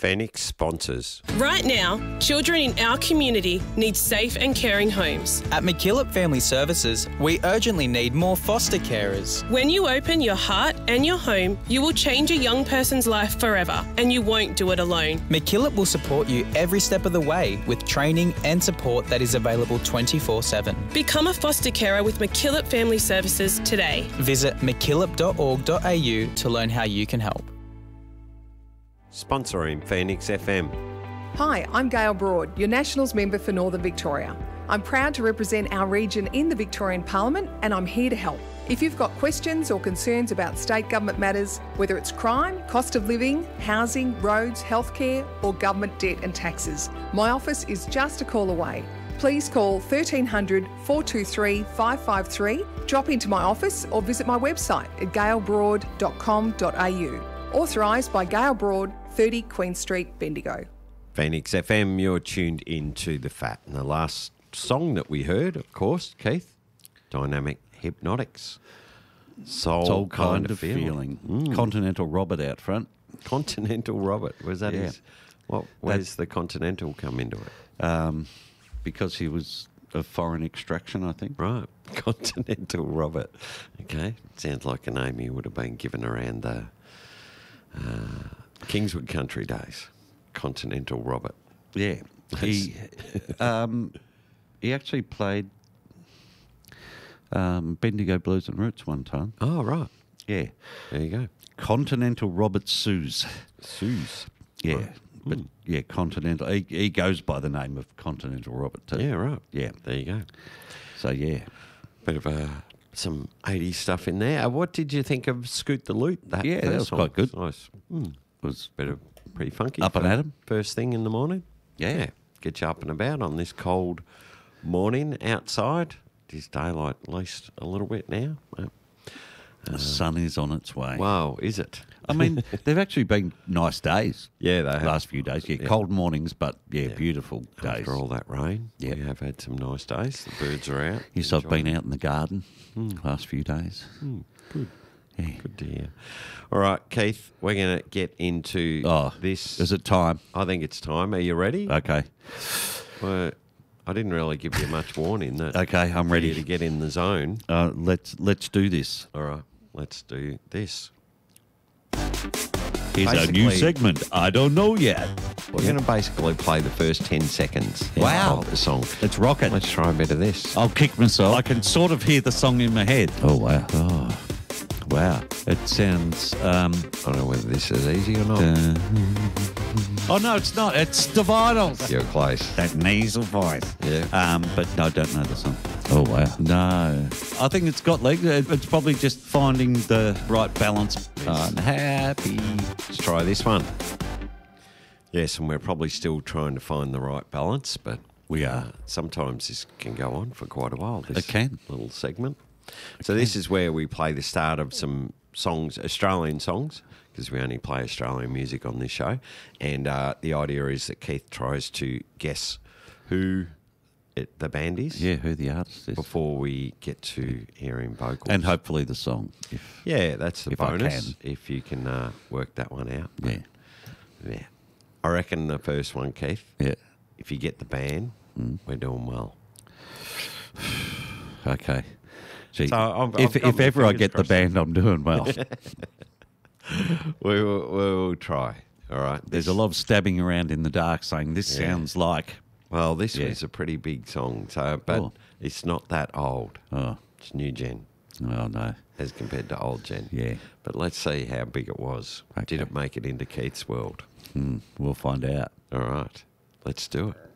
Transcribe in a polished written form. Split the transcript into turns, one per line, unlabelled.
Phoenix sponsors.
Right now, children in our community need safe and caring homes.
At McKillop Family Services, we urgently need more foster carers.
When you open your heart and your home, you will change a young person's life forever, and you won't do it alone.
McKillop will support you every step of the way with training and support that is available 24/7.
Become a foster carer with McKillop Family Services today.
Visit mckillop.org.au to learn how you can help.
Sponsoring Phoenix FM.
Hi, I'm Gail Broad, your Nationals member for Northern Victoria. I'm proud to represent our region in the Victorian Parliament, and I'm here to help. If you've got questions or concerns about state government matters, whether it's crime, cost of living, housing, roads, healthcare, or government debt and taxes, my office is just a call away. Please call 1300 423 553, drop into my office or visit my website at gailbroad.com.au. Authorised by Gail Broad, 30 Queen Street, Bendigo.
Phoenix FM, you're tuned into The Fat. And the last song that we heard, of course, Keith, Dynamic Hypnotics. Soul kind of feeling.
Continental Robert out front.
Continental Robert, was that his? Where's the Continental come into it?
Because he was of foreign extraction, I think.
Right, Continental Robert. Okay, sounds like a name he would have been given around the Kingswood Country days. Continental Robert.
Yeah, he actually played Bendigo Blues and Roots one time.
Oh, right.
Yeah.
There you go.
Continental Robert Suze.
Suze.
Yeah.
Right.
But, yeah, Continental. He goes by the name of Continental Robert too.
Yeah, right.
Yeah.
There you go.
So, yeah.
Bit of some 80s stuff in there. What did you think of Scoot the Loot?
That was
song?
quite good.
Nice. It was pretty funky.
Up and at 'em.
First thing in the morning.
Yeah.
Get you up and about on this cold morning outside. It is daylight at least a little bit now.
The sun is on its way.
Wow, is it?
I mean, they've actually been nice days.
Yeah, they have.
Last few days. Yeah, cold mornings, but, beautiful days.
After all that rain,
Yeah.
we have had some nice days. The birds are out.
Yes, I've been out in the garden last few days.
Good.
Yeah.
Good to hear. All right, Keith, we're going to get into this.
Is it time?
I think it's time. Are you ready?
Okay.
Well, I didn't really give you much warning.
Okay, I'm ready
to get in the zone.
Let's do this.
All right, let's do this.
Here's a new segment. I don't know yet.
We're going to basically play the first 10 seconds of the song.
It's rocking.
Let's try a bit of this.
I'll kick myself. I can sort of hear the song in my head. Oh, wow. Wow. It sounds...
I don't know whether this is easy or not.
Oh, no, it's not. It's the Vitals.
You're close.
That nasal voice.
Yeah.
But no, I don't know the song. Oh, wow. No. I think it's got legs. It's probably just finding the right balance. Unhappy.
Let's try this one. Yes, and we're probably still trying to find the right balance, but
we are.
Sometimes this can go on for quite a while, this
it can.
Little segment. So this is where we play the start of some songs, Australian songs, because we only play Australian music on this show. And the idea is that Keith tries to guess who the band is.
Yeah, who the artist is.
Before we get to hearing vocals.
And hopefully the song.
Yeah, that's the bonus.
I can.
If you can work that one out.
Yeah.
Yeah. I reckon the first one, Keith.
Yeah.
If you get the band, we're doing well.
Okay. Gee,
So
if ever I get the band, I'm doing well.
We'll try. All right.
There's a lot of stabbing around in the dark saying this sounds like.
Well, this was a pretty big song, but it's not that old.
Oh.
It's new gen.
Oh, no.
As compared to old gen.
Yeah.
But let's see how big it was.
Okay.
Did it make it into Keith's world?
We'll find out.
All right. Let's do it.